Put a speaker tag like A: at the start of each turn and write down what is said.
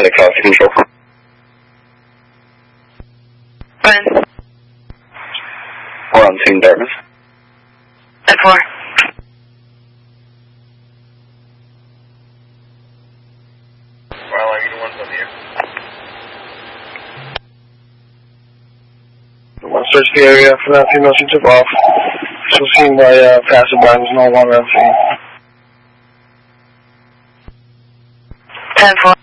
A: Atlantic Coffee Control.
B: When?
A: We're on scene, Dartmouth.
B: At 4.
C: Well, I need one from you.
D: I want to search the area for that female she took off. She was seen by passerby, was no longer on scene.
B: 10-4.